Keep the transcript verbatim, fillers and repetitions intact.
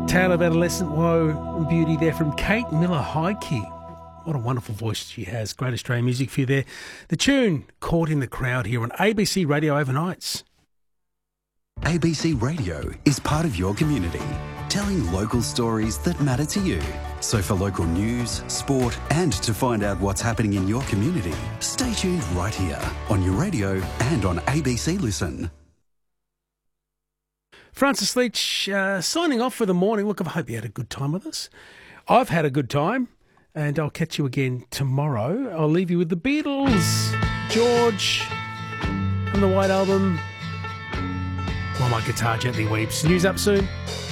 Tale of Adolescent Woe and Beauty there from Kate Miller-Heidke. What a wonderful voice she has. Great Australian music for you there. The tune, Caught in the Crowd, here on A B C Radio Overnights. A B C Radio is part of your community, telling local stories that matter to you. So for local news, sport and to find out what's happening in your community, stay tuned right here on your radio and on A B C Listen. Francis Leach uh, signing off for the morning. Look, I hope you had a good time with us. I've had a good time, and I'll catch you again tomorrow. I'll leave you with the Beatles, George from the White Album, While My Guitar Gently Weeps. News up soon.